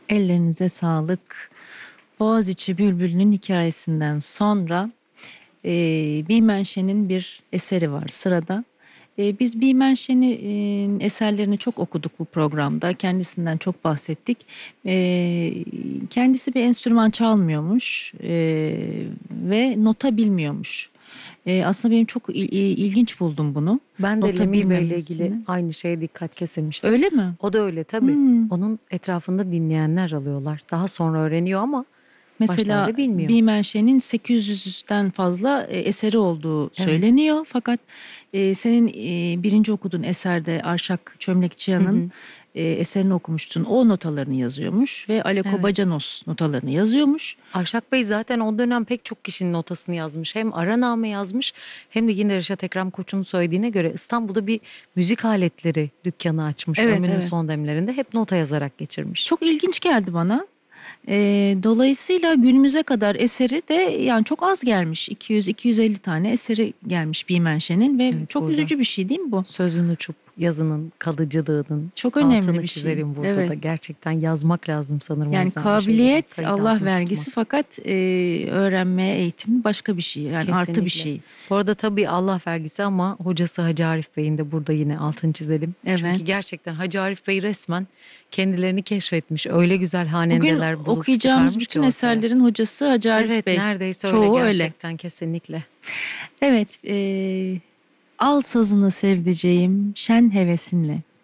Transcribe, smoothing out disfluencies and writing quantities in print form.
Ellerinize sağlık. Boğaziçi Bülbülü'nün hikayesinden sonra Bimenşen'in bir eseri var sırada. Biz Bimenşen'in eserlerini çok okuduk bu programda. Kendisinden çok bahsettik. Kendisi bir enstrüman çalmıyormuş ve nota bilmiyormuş. Aslında benim çok ilginç buldum bunu. Ben de Nota Lemmy Bey ile ilgili bilmemesini. aynı şeye dikkat kesilmiştim. Öyle mi? O da öyle tabii. Hmm. Onun etrafında dinleyenler alıyorlar. Daha sonra öğreniyor ama Mesela başlarda bilmiyor. Bimenşen'in 800'den fazla eseri olduğu Evet. söyleniyor. Fakat senin birinci okuduğun eserde Arşak Hı Çömlekçıyan'ın hı. eserini okumuştun. O notalarını yazıyormuş ve Aleko Evet. Bacanos notalarını yazıyormuş. Arşak Bey zaten o dönem pek çok kişinin notasını yazmış. Hem Araname yazmış hem de yine Reşat Ekrem Koç'un söylediğine göre İstanbul'da bir müzik aletleri dükkanı açmış Evet, ömrünün evet. son demlerinde. Hep nota yazarak geçirmiş. Çok ilginç geldi bana. Dolayısıyla günümüze kadar eseri de yani çok az gelmiş. 200-250 tane eseri gelmiş Bimenşen'in ve Evet, çok burada üzücü bir şey değil mi bu? sözün uçup yazının kalıcılığının Çok önemli altını bir şey. çizelim burada da. Evet. Gerçekten yazmak lazım sanırım o Yani yüzden bir şeyleri kabiliyet kayıt Allah altına vergisi tutmak. fakat öğrenme, eğitim başka bir şey. Yani artı bir Kesinlikle. şey. Bu arada tabii Allah vergisi ama hocası Hacı Arif Bey'in de burada yine altını çizelim. Evet. Çünkü gerçekten Hacı Arif Bey resmen kendilerini keşfetmiş. Öyle güzel Bugün hanendeler bulup okuyacağımız çıkarmış ki bütün ortaya. eserlerin hocası Hacı Arif Evet, Bey. neredeyse öyle Çoğu öyle. gerçekten kesinlikle. Evet, al sazını sevdiceğim şen hevesinle.